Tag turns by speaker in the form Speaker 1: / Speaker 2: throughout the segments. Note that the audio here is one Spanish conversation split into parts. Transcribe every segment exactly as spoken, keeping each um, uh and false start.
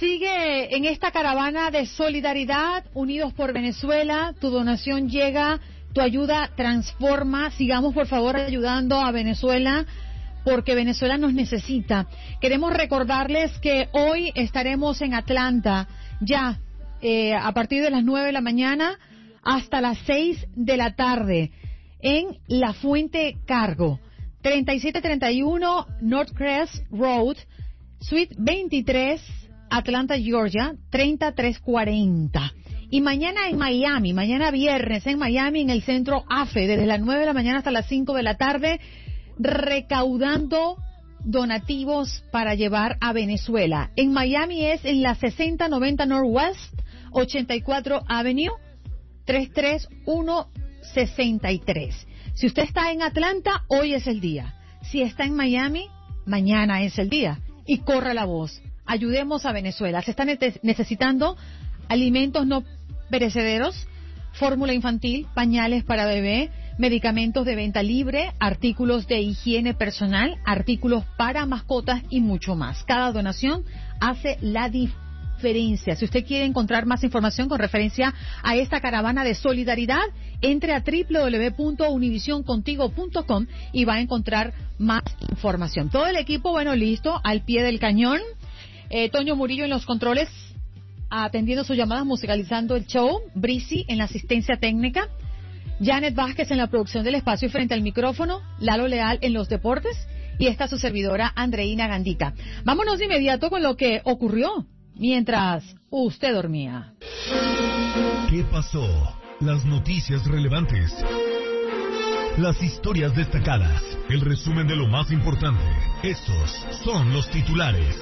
Speaker 1: sigue en esta caravana de solidaridad, Unidos por Venezuela. Tu donación llega, tu ayuda transforma. Sigamos, por favor, ayudando a Venezuela, porque Venezuela nos necesita. Queremos recordarles que hoy estaremos en Atlanta, ya eh, a partir de las nueve de la mañana hasta las seis de la tarde, en La Fuente Cargo, treinta y siete treinta y uno Northcrest Road, Suite veintitrés, Atlanta, Georgia, treinta mil trescientos cuarenta. Y mañana en Miami, mañana viernes en Miami, en el centro A F E, desde las nueve de la mañana hasta las cinco de la tarde, recaudando donativos para llevar a Venezuela. En Miami es en la sesenta noventa Northwest, ochenta y cuatro Avenue, tres tres uno sesenta y tres. Si usted está en Atlanta, hoy es el día. Si está en Miami, mañana es el día. Y corra la voz. Ayudemos a Venezuela. Se están necesitando alimentos no perecederos, fórmula infantil, pañales para bebé, medicamentos de venta libre, artículos de higiene personal, artículos para mascotas y mucho más. Cada donación hace la diferencia. Si usted quiere encontrar más información con referencia a esta caravana de solidaridad, entre a doble u doble u doble u punto univision contigo punto com y va a encontrar más información. Todo el equipo, bueno, listo, al pie del cañón. Eh, Toño Murillo en los controles, atendiendo sus llamadas, musicalizando el show. Brisi en la asistencia técnica. Janet Vázquez en la producción del espacio y frente al micrófono. Lalo Leal en los deportes. Y esta su servidora, Andreina Gandica. Vámonos de inmediato con lo que ocurrió mientras usted dormía.
Speaker 2: ¿Qué pasó? Las noticias relevantes, las historias destacadas, el resumen de lo más importante. Estos son los titulares.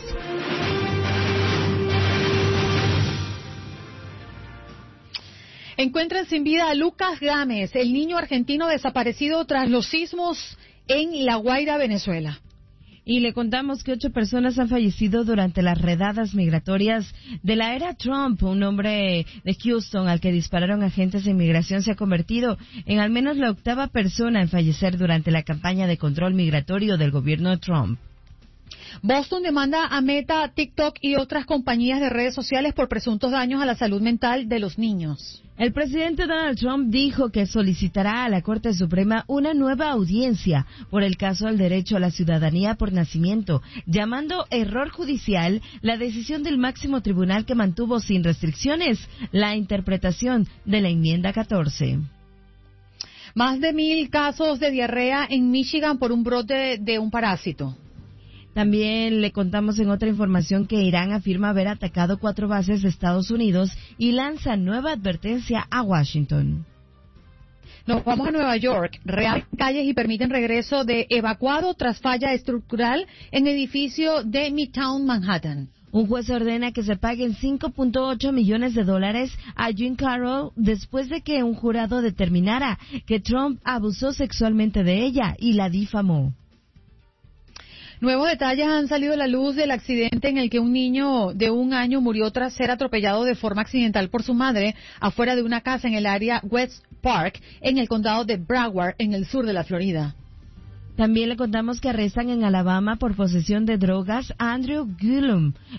Speaker 1: Encuentran sin vida a Lucas Gámez, el niño argentino desaparecido tras los sismos en La Guaira, Venezuela.
Speaker 3: Y le contamos que ocho personas han fallecido durante las redadas migratorias de la era Trump. Un hombre de Houston al que dispararon agentes de inmigración se ha convertido en al menos la octava persona en fallecer durante la campaña de control migratorio del gobierno de Trump.
Speaker 1: Boston demanda a Meta, TikTok y otras compañías de redes sociales por presuntos daños a la salud mental de los niños.
Speaker 3: El presidente Donald Trump dijo que solicitará a la Corte Suprema una nueva audiencia por el caso del derecho a la ciudadanía por nacimiento, llamando error judicial la decisión del máximo tribunal que mantuvo sin restricciones la interpretación de la enmienda catorce.
Speaker 1: Más de mil casos de diarrea en Michigan por un brote de un parásito.
Speaker 3: También le contamos en otra información que Irán afirma haber atacado cuatro bases de Estados Unidos y lanza nueva advertencia a Washington.
Speaker 1: Nos vamos a Nueva York. Reabren calles y permiten regreso de evacuado tras falla estructural en edificio de Midtown Manhattan.
Speaker 3: Un juez ordena que se paguen cinco punto ocho millones de dólares a Jean Carroll después de que un jurado determinara que Trump abusó sexualmente de ella y la difamó.
Speaker 1: Nuevos detalles han salido a la luz del accidente en el que un niño de un año murió tras ser atropellado de forma accidental por su madre afuera de una casa en el área West Park, en el condado de Broward, en el sur de la Florida.
Speaker 3: También le contamos que arrestan en Alabama por posesión de drogas a Andrew Gillum,